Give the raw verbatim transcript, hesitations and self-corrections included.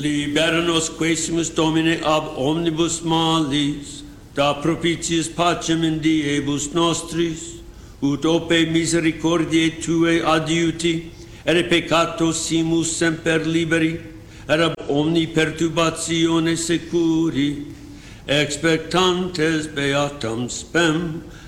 Libera nos quaesimus Domine ab omnibus malis, da propitiis pacem in diebus nostris, ut ope misericordiae Tuae adiuti, ere peccatos simus semper liberi, et ab omni perturbatione securi, expectantes beatam spem,